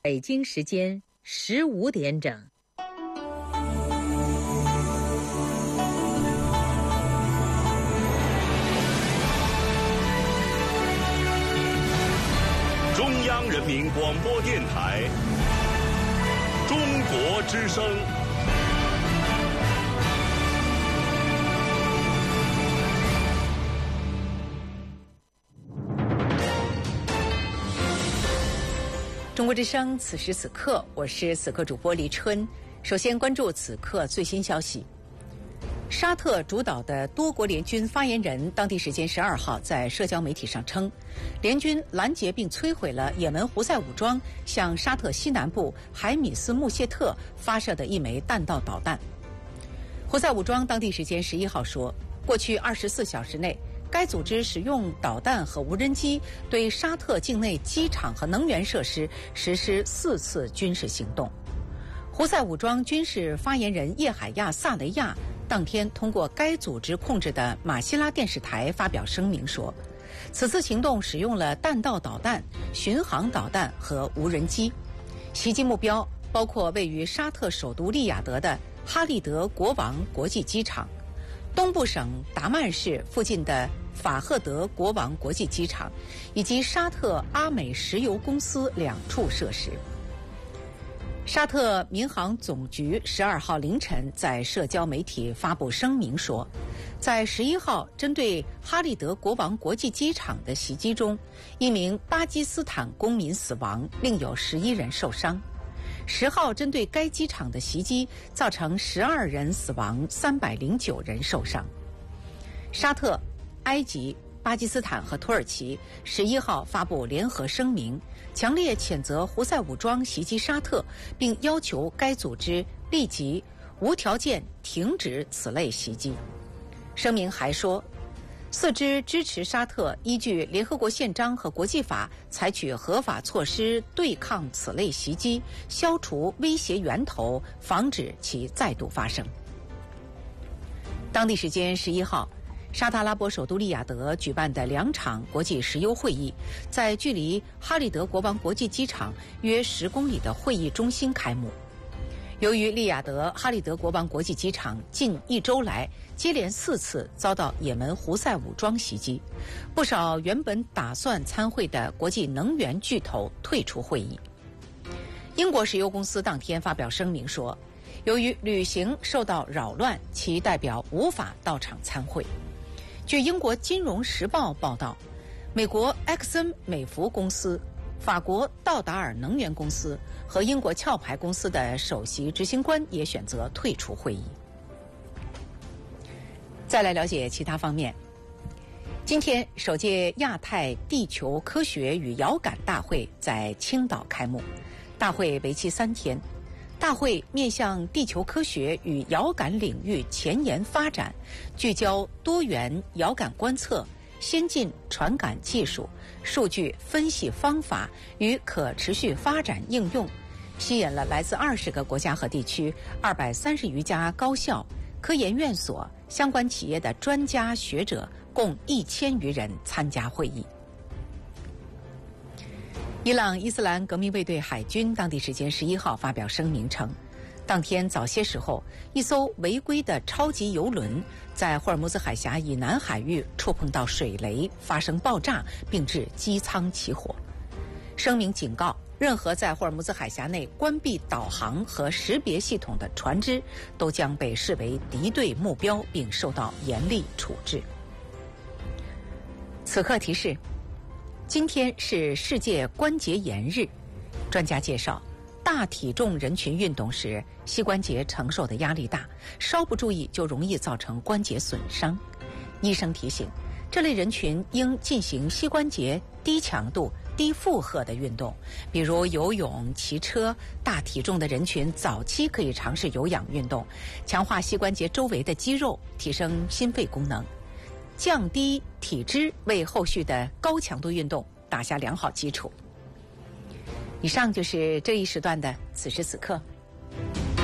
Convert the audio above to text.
北京时间15点整。 中央人民广播电台中国之声。 中国之声，此时此刻，我是此刻主播黎春。首先关注此刻最新消息。沙特主导的多国联军发言人当地时间12号在社交媒体上称，联军拦截并摧毁了也门胡塞武装向沙特西南部海米斯穆谢特发射的一枚弹道导弹。胡塞武装当地时间11号说，过去24小时内，该组织使用导弹和无人机对沙特境内机场和能源设施实施4次军事行动。胡塞武装军事发言人叶海亚·萨雷亚当天通过该组织控制的马希拉电视台发表声明说，此次行动使用了弹道导弹、巡航导弹和无人机，袭击目标包括位于沙特首都利雅得的哈利德国王国际机场、东部省达曼市附近的法赫德国王国际机场，以及沙特阿美石油公司2处设施。沙特民航总局12号凌晨在社交媒体发布声明说，在11号针对哈利德国王国际机场的袭击中，一名巴基斯坦公民死亡，另有11人受伤。10号针对该机场的袭击造成12人死亡，309人受伤。沙特、埃及、巴基斯坦和土耳其11号发布联合声明，强烈谴责胡塞武装袭击沙特，并要求该组织立即无条件停止此类袭击。声明还说，4支支持沙特依据联合国宪章和国际法采取合法措施对抗此类袭击，消除威胁源头，防止其再度发生。当地时间11号，沙特阿拉伯首都利雅得举办的2场国际石油会议在距离哈利德国王国际机场约10公里的会议中心开幕。由于利雅得哈利德国王国际机场近1周来接连4次遭到也门胡塞武装袭击，不少原本打算参会的国际能源巨头退出会议。英国石油公司当天发表声明说，由于旅行受到扰乱，其代表无法到场参会。据英国金融时报报道，美国埃克森美孚公司、法国道达尔能源公司和英国壳牌公司的首席执行官也选择退出会议。再来了解其他方面。今天，首届亚太地球科学与遥感大会在青岛开幕，大会为期3天。大会面向地球科学与遥感领域前沿发展，聚焦多元遥感观测、先进传感技术、数据分析方法与可持续发展应用，吸引了来自20个国家和地区230余家高校、科研院所、相关企业的专家学者共1000余人参加会议。伊朗伊斯兰革命卫队海军当地时间11号发表声明称，当天早些时候，一艘违规的超级油轮在霍尔木兹海峡以南海域触碰到水雷，发生爆炸，并致机舱起火。声明警告，任何在霍尔木兹海峡内关闭导航和识别系统的船只，都将被视为敌对目标，并受到严厉处置。此刻提示，今天是世界关节炎日。专家介绍，大体重人群运动时，膝关节承受的压力大，稍不注意就容易造成关节损伤。医生提醒，这类人群应进行膝关节低强度、低负荷的运动，比如游泳、骑车。大体重的人群早期可以尝试有氧运动，强化膝关节周围的肌肉，提升心肺功能，降低体脂，为后续的高强度运动打下良好基础。以上就是这一时段的此时此刻。